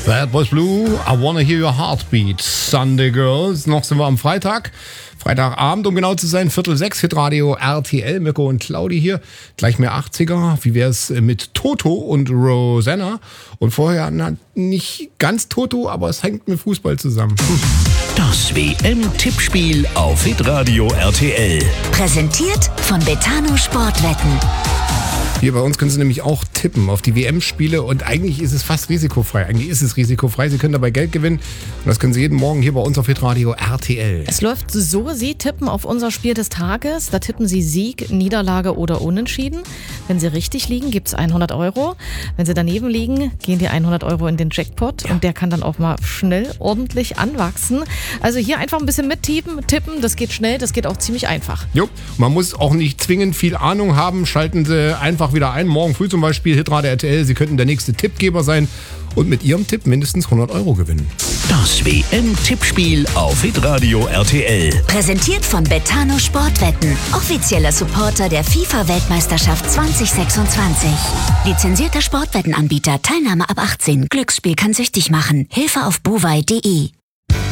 Bad Boys Blue, I Wanna Hear Your Heartbeat. Sunday Girls, noch sind wir am Freitagabend, um genau zu sein, 5:45, Hitradio RTL, Mirko und Claudi hier. Gleich mehr 80er, wie wär's mit Toto und Rosanna? Und vorher, nicht ganz Toto, aber es hängt mit Fußball zusammen. Das WM-Tippspiel auf Hitradio RTL. Präsentiert von Betano Sportwetten. Hier bei uns können Sie nämlich auch tippen auf die WM-Spiele und eigentlich ist es fast risikofrei. Sie können dabei Geld gewinnen und das können Sie jeden Morgen hier bei uns auf Hitradio RTL. Es läuft so, Sie tippen auf unser Spiel des Tages. Da tippen Sie Sieg, Niederlage oder Unentschieden. Wenn Sie richtig liegen, gibt es 100 Euro. Wenn Sie daneben liegen, gehen die 100 Euro in den Jackpot und der kann dann auch mal schnell ordentlich anwachsen. Also hier einfach ein bisschen mittippen, das geht schnell, das geht auch ziemlich einfach. Jo, man muss auch nicht zwingend viel Ahnung haben. Schalten Sie einfach wieder ein, morgen früh zum Beispiel, Hitradio RTL. Sie könnten der nächste Tippgeber sein und mit Ihrem Tipp mindestens 100 Euro gewinnen. Das WM-Tippspiel auf Hitradio RTL. Präsentiert von Betano Sportwetten. Offizieller Supporter der FIFA-Weltmeisterschaft 2026. Lizenzierter Sportwettenanbieter. Teilnahme ab 18. Glücksspiel kann süchtig machen. Hilfe auf bovai.de.